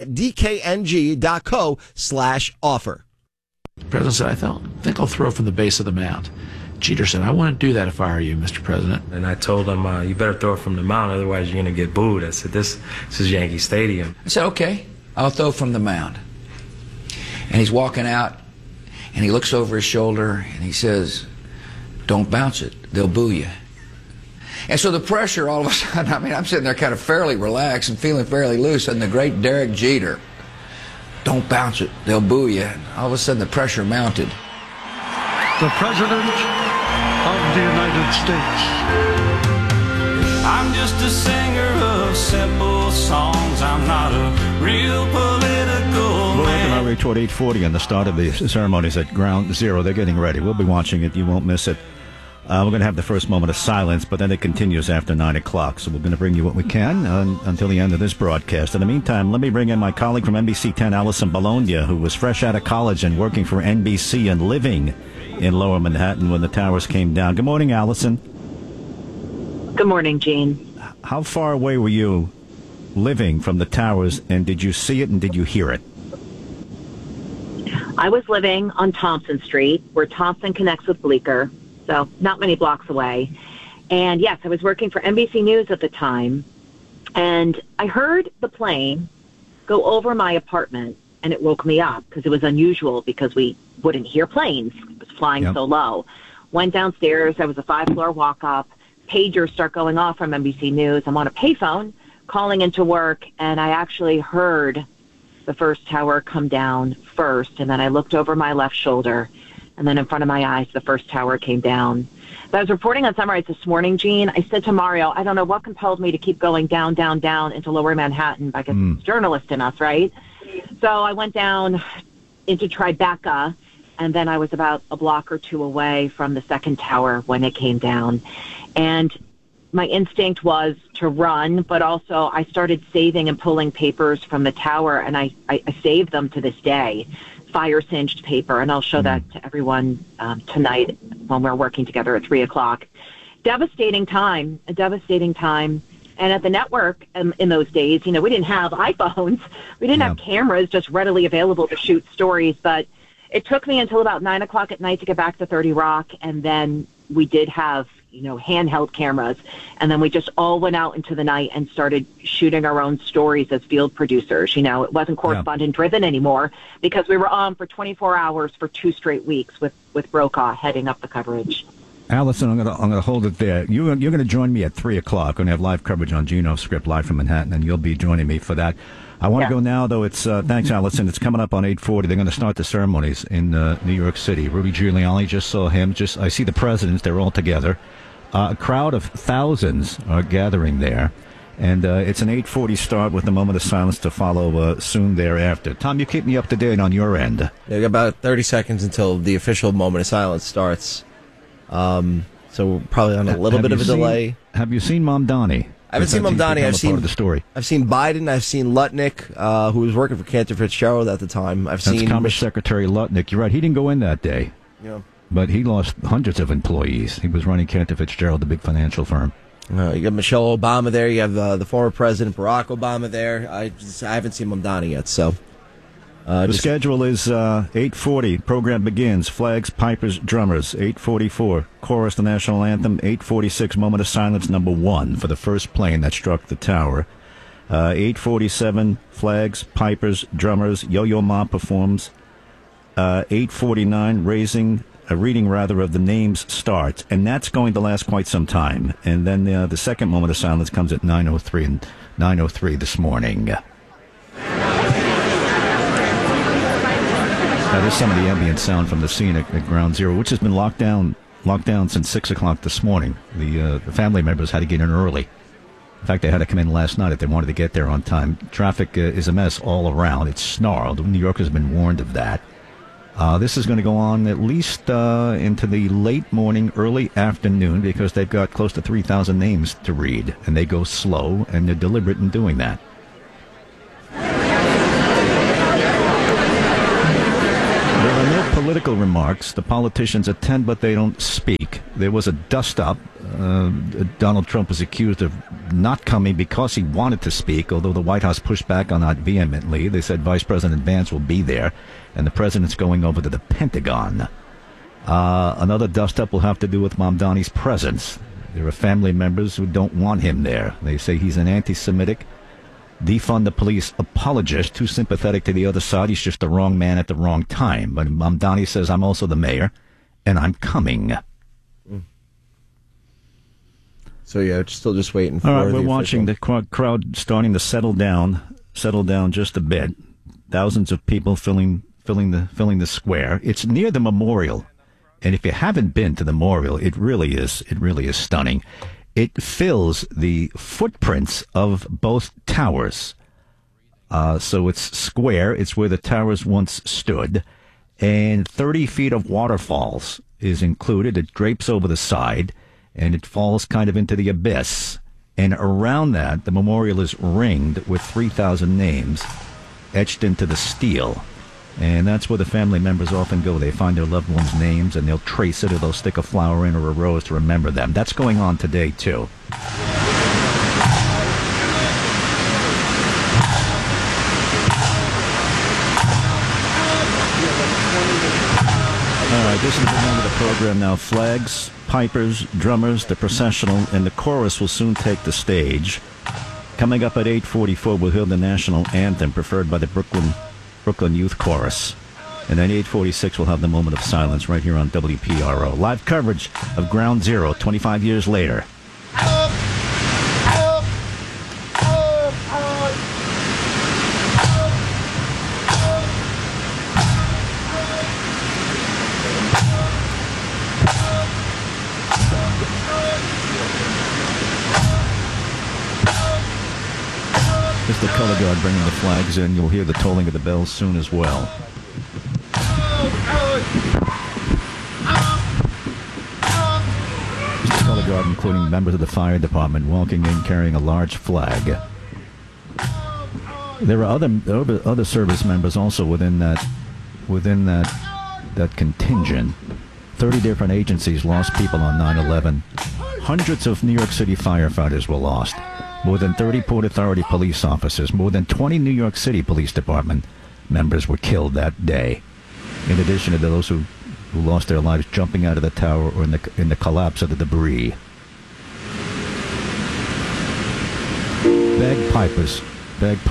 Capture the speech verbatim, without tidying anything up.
D K N G dot co slash offer. The president said, I thought, think I'll throw from the base of the mound. Jeter said, I wouldn't do that if I were you, Mister President. And I told him, uh, you better throw it from the mound, otherwise you're going to get booed. I said, this, this is Yankee Stadium. I said, okay, I'll throw from the mound. And he's walking out, and he looks over his shoulder, and he says, don't bounce it. They'll boo you. And so the pressure, all of a sudden, I mean, I'm sitting there kind of fairly relaxed and feeling fairly loose, and the great Derek Jeter, don't bounce it. They'll boo you. And all of a sudden, the pressure mounted. The President of the United States. I'm just a singer of simple songs. I'm not a real political man. Highway toward eight forty on the start of the ceremonies at Ground Zero. They're getting ready. We'll be watching it. You won't miss it. Uh, we're going to have the first moment of silence, but then it continues after nine o'clock. So we're going to bring you what we can uh, until the end of this broadcast. In the meantime, let me bring in my colleague from N B C ten, Allison Bologna, who was fresh out of college and working for N B C and living in Lower Manhattan when the towers came down. Good morning, Allison. Good morning, Gene. How far away were you living from the towers, and did you see it and did you hear it? I was living on Thompson Street, where Thompson connects with Bleecker, so not many blocks away. And yes, I was working for N B C News at the time, and I heard the plane go over my apartment, and it woke me up because it was unusual because we wouldn't hear planes. It was flying yep. so low. Went downstairs. There was a five-floor walk-up. Pagers start going off from N B C News. I'm on a payphone calling into work, and I actually heard the first tower come down first, and then I looked over my left shoulder, and then in front of my eyes, the first tower came down. But I was reporting on Sunrise this morning, Gene. I said to Mario, I don't know what compelled me to keep going down, down, down into Lower Manhattan. I guess mm. it's journalist in us, right? So I went down into Tribeca, and then I was about a block or two away from the second tower when it came down. And my instinct was to run, but also I started saving and pulling papers from the tower, and I, I, I saved them to this day, fire-singed paper, and I'll show mm. that to everyone um, tonight when we're working together at three o'clock. Devastating time, a devastating time. And at the network um, in those days, you know, we didn't have iPhones. We didn't yeah. have cameras just readily available to shoot stories, but it took me until about nine o'clock at night to get back to thirty Rock, and then we did have, you know, handheld cameras, and then we just all went out into the night and started shooting our own stories as field producers. You know, it wasn't correspondent-driven anymore because we were on for twenty-four hours for two straight weeks with, with Brokaw heading up the coverage. Allison, I'm going to I'm going to hold it there. You, you're going to join me at three o'clock. We're going to have live coverage on Geno Script live from Manhattan, and you'll be joining me for that. I want to yeah. go now, though. It's uh, thanks, Allison. It's coming up on eight forty. They're going to start the ceremonies in uh, New York City. Rudy Giuliani, just saw him. Just I see the presidents. They're all together. Uh, a crowd of thousands are gathering there, and uh, it's an eight forty start with a moment of silence to follow uh, soon thereafter. Tom, you keep me up to date on your end. Yeah, about thirty seconds until the official moment of silence starts. Um, so we're probably on a little have bit of a seen, delay. Have you seen Mamdani? I haven't seen Mamdani. I've seen the story. I've seen Biden. I've seen Lutnick, uh, who was working for Cantor Fitzgerald at the time. I've That's seen Commerce Secretary Lutnick. You're right. He didn't go in that day. Yeah. But he lost hundreds of employees. He was running Cantor Fitzgerald, the big financial firm. Uh, you got Michelle Obama there. You have uh, the former President Barack Obama there. I just, I haven't seen Mamdani yet. So uh, the just... schedule is uh, eight forty. Program begins. Flags, pipers, drummers. eight forty-four. Chorus, the national anthem. eight forty-six. Moment of silence number one for the first plane that struck the tower. Uh, eight forty-seven. Flags, pipers, drummers. Yo-Yo Ma performs. Uh, eight forty-nine. Raising. A reading, rather, of the names starts, and that's going to last quite some time. And then uh, the second moment of silence comes at nine oh three and nine oh three this morning. That is some of the ambient sound from the scene at, at Ground Zero, which has been locked down, locked down since six o'clock this morning. The, uh, the family members had to get in early. In fact, they had to come in last night if they wanted to get there on time. Traffic uh, is a mess all around. It's snarled. New York has been warned of that. Uh, this is going to go on at least uh, into the late morning, early afternoon, because they've got close to three thousand names to read, and they go slow, and they're deliberate in doing that. There are no political remarks. The politicians attend, but they don't speak. There was a dust-up. Uh, Donald Trump was accused of not coming because he wanted to speak, although the White House pushed back on that vehemently. They said Vice President Vance will be there, and the president's going over to the Pentagon. Uh, another dust-up will have to do with Mamdani's presence. There are family members who don't want him there. They say he's an anti-Semitic, defund the police apologist, too sympathetic to the other side. He's just the wrong man at the wrong time. But Mamdani says, I'm also the mayor, and I'm coming. So, yeah, still just waiting for All right, the we're official. watching the cr- crowd starting to settle down, settle down just a bit. Thousands of people filling filling the filling the square. It's near the memorial. And if you haven't been to the memorial, it really is it really is stunning. It fills the footprints of both towers. Uh, so it's square. It's where the towers once stood. And thirty feet of waterfalls is included. It drapes over the side, and it falls kind of into the abyss. And around that, the memorial is ringed with three thousand names etched into the steel. And that's where the family members often go. They find their loved ones' names, and they'll trace it, or they'll stick a flower in or a rose to remember them. That's going on today, too. All right, this is the end of the program now. Flags, pipers, drummers, the processional, and the chorus will soon take the stage. Coming up at eight forty-four, we'll hear the national anthem preferred by the Brooklyn Brooklyn Youth Chorus. And then eight forty-six, we'll have the moment of silence right here on W P R O. Live coverage of Ground Zero twenty-five years later. It's the color guard bringing the flags in. You'll hear the tolling of the bells soon as well. It's the color guard, including members of the fire department, walking in carrying a large flag. There are other other service members also within that within that that contingent. Thirty different agencies lost people on nine eleven. Hundreds of New York City firefighters were lost. More than thirty Port Authority police officers, more than twenty New York City Police Department members were killed that day. In addition to those who, who lost their lives jumping out of the tower or in the in the collapse of the debris. Bagpipers, bagpipers.